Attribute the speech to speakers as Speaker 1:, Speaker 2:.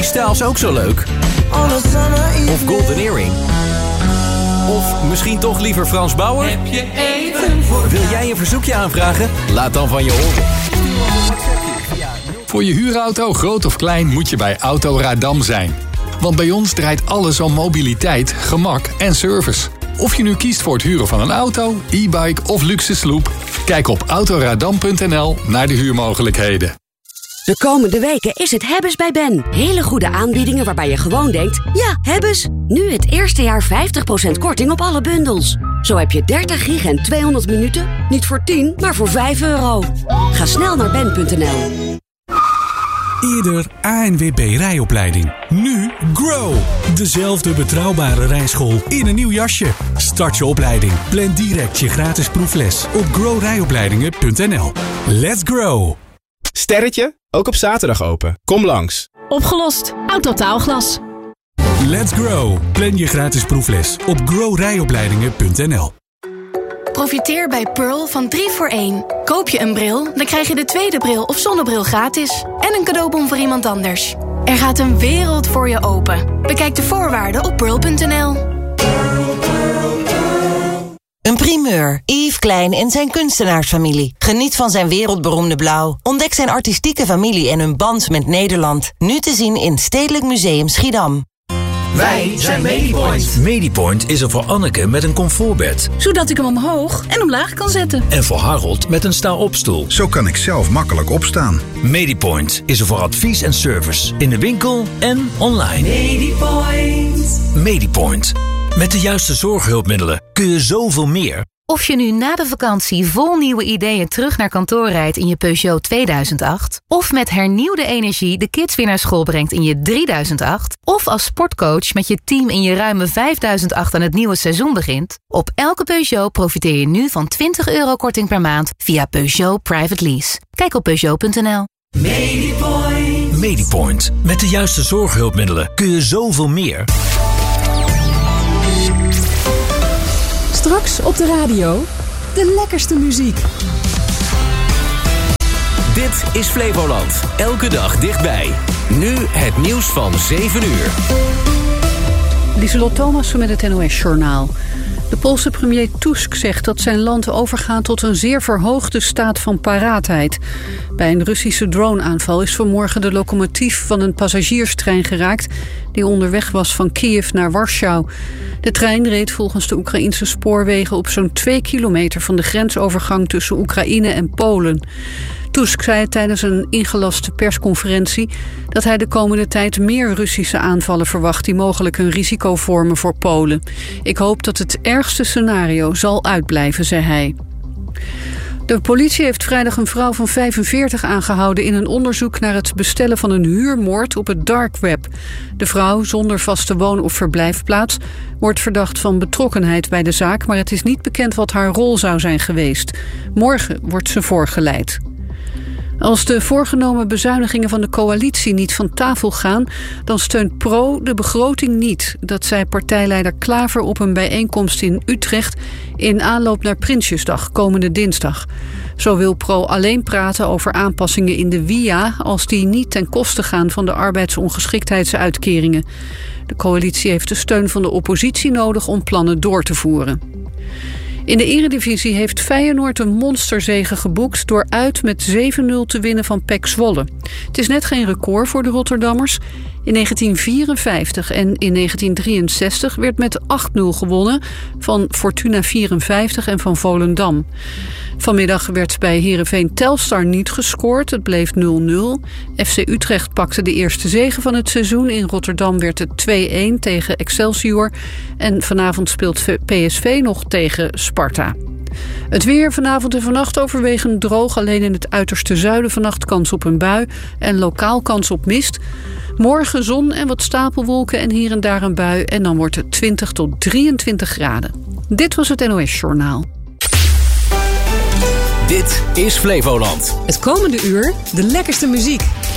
Speaker 1: Harry Styles ook zo leuk? Of Golden Earring? Of misschien toch liever Frans Bauer?
Speaker 2: Heb je even voor...
Speaker 1: Wil jij een verzoekje aanvragen? Laat dan van je horen.
Speaker 3: Voor je huurauto, groot of klein, moet je bij Autoradam zijn. Want bij ons draait alles om mobiliteit, gemak en service. Of je nu kiest voor het huren van een auto, e-bike of luxe sloep. Kijk op autoradam.nl naar de huurmogelijkheden.
Speaker 4: De komende weken is het Hebbes bij Ben. Hele goede aanbiedingen waarbij je gewoon denkt, ja, Hebbes. Nu het eerste jaar 50% korting op alle bundels. Zo heb je 30 gig en 200 minuten, niet voor 10, maar voor €5. Ga snel naar ben.nl.
Speaker 5: Eerder ANWB rijopleiding. Nu Grow. Dezelfde betrouwbare rijschool in een nieuw jasje. Start je opleiding. Plan direct je gratis proefles op growrijopleidingen.nl. Let's grow.
Speaker 6: Sterretje, ook op zaterdag open. Kom langs.
Speaker 7: Opgelost. Autotaalglas.
Speaker 5: Let's grow. Plan je gratis proefles op growrijopleidingen.nl.
Speaker 7: Profiteer bij Pearl van 3 voor 1. Koop je een bril, dan krijg je de tweede bril of zonnebril gratis. En een cadeaubon voor iemand anders. Er gaat een wereld voor je open. Bekijk de voorwaarden op pearl.nl.
Speaker 8: Een primeur. Yves Klein en zijn kunstenaarsfamilie. Geniet van zijn wereldberoemde blauw. Ontdek zijn artistieke familie en hun band met Nederland. Nu te zien in Stedelijk Museum Schiedam.
Speaker 9: Wij zijn Medipoint. Medipoint is er voor Anneke met een comfortbed.
Speaker 10: Zodat ik hem omhoog en omlaag kan zetten.
Speaker 9: En voor Harold met een sta-opstoel.
Speaker 11: Zo kan ik zelf makkelijk opstaan.
Speaker 9: Medipoint is er voor advies en service. In de winkel en online.
Speaker 2: Medipoint.
Speaker 9: Medipoint. Met de juiste zorghulpmiddelen kun je zoveel meer.
Speaker 12: Of je nu na de vakantie vol nieuwe ideeën terug naar kantoor rijdt in je Peugeot 2008... of met hernieuwde energie de kids weer naar school brengt in je 3008... of als sportcoach met je team in je ruime 5008 aan het nieuwe seizoen begint... op elke Peugeot profiteer je nu van €20 korting per maand via Peugeot Private Lease. Kijk op Peugeot.nl.
Speaker 2: Medipoint.
Speaker 9: Medipoint. Met de juiste zorghulpmiddelen kun je zoveel meer.
Speaker 13: Straks op de radio, de lekkerste muziek.
Speaker 1: Dit is Flevoland. Elke dag dichtbij. Nu het nieuws van 7 uur.
Speaker 14: Lieselot Thomassen met het NOS-journaal. De Poolse premier Tusk zegt dat zijn land overgaat tot een zeer verhoogde staat van paraatheid. Bij een Russische droneaanval is vanmorgen de locomotief van een passagierstrein geraakt die onderweg was van Kiev naar Warschau. De trein reed volgens de Oekraïnse spoorwegen op zo'n 2 kilometer van de grensovergang tussen Oekraïne en Polen. Tusk zei tijdens een ingelaste persconferentie dat hij de komende tijd meer Russische aanvallen verwacht die mogelijk een risico vormen voor Polen. Ik hoop dat het ergste scenario zal uitblijven, zei hij. De politie heeft vrijdag een vrouw van 45 aangehouden in een onderzoek naar het bestellen van een huurmoord op het dark web. De vrouw, zonder vaste woon- of verblijfplaats, wordt verdacht van betrokkenheid bij de zaak, maar het is niet bekend wat haar rol zou zijn geweest. Morgen wordt ze voorgeleid. Als de voorgenomen bezuinigingen van de coalitie niet van tafel gaan, dan steunt PRO de begroting niet. Dat zei partijleider Klaver op een bijeenkomst in Utrecht in aanloop naar Prinsjesdag komende dinsdag. Zo wil PRO alleen praten over aanpassingen in de WIA als die niet ten koste gaan van de arbeidsongeschiktheidsuitkeringen. De coalitie heeft de steun van de oppositie nodig om plannen door te voeren. In de Eredivisie heeft Feyenoord een monsterzege geboekt door uit met 7-0 te winnen van PEC Zwolle. Het is net geen record voor de Rotterdammers. In 1954 en in 1963 werd met 8-0 gewonnen van Fortuna 54 en van Volendam. Vanmiddag werd bij Heerenveen Telstar niet gescoord. Het bleef 0-0. FC Utrecht pakte de eerste zege van het seizoen. In Rotterdam werd het 2-1 tegen Excelsior. En vanavond speelt PSV nog tegen Sparta. Het weer vanavond en vannacht overwegend droog. Alleen in het uiterste zuiden vannacht kans op een bui. En lokaal kans op mist. Morgen zon en wat stapelwolken en hier en daar een bui. En dan wordt het 20 tot 23 graden. Dit was het NOS Journaal.
Speaker 1: Dit is Flevoland.
Speaker 13: Het komende uur de lekkerste muziek.